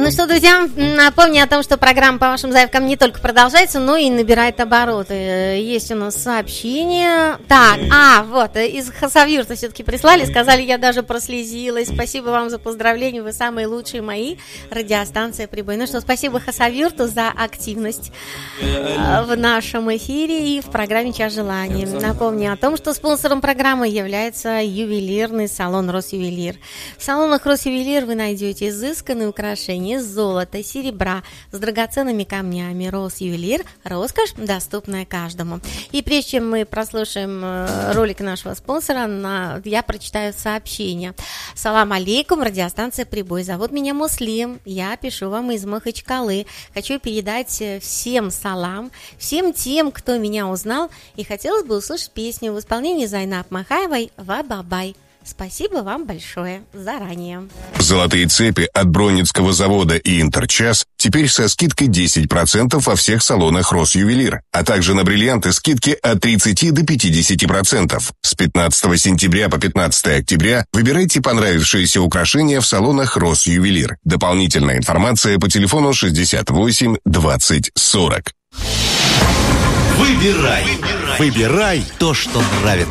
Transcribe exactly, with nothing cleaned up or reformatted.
Ну что, друзья, напомню о том, что программа по вашим заявкам не только продолжается, но и набирает обороты. Есть у нас сообщение. Так, а, вот, из Хасавюрта все-таки прислали, сказали, я даже прослезилась. Спасибо вам за поздравления, вы самые лучшие мои. Радиостанция «Прибой». Ну что, спасибо Хасавюрту за активность в нашем эфире и в программе «Час желаний». Напомню о том, что спонсором программы является ювелирный салон «Росювелир». В салонах «Росювелир» вы найдете изысканные украшения из золота, серебра с драгоценными камнями. «Росювелир» – роскошь, доступная каждому. И прежде чем мы прослушаем ролик нашего спонсора, на... я прочитаю сообщение. Салам алейкум, радиостанция «Прибой». Зовут меня Муслим, я пишу вам из Махачкалы. Хочу передать всем салам, всем тем, кто меня узнал, и хотелось бы услышать песню в исполнении Зайнаб Махаевой «Ва-бабай». Спасибо вам большое заранее. Золотые цепи от Бронницкого завода и Интерчас теперь со скидкой десять процентов во всех салонах «Росювелир», а также на бриллианты скидки от тридцати до пятидесяти процентов. С пятнадцатого сентября по пятнадцатое октября выбирайте понравившиеся украшения в салонах «Росювелир». Дополнительная информация по телефону шестьдесят восемь двадцать сорок. Выбирай, выбирай то, что нравится.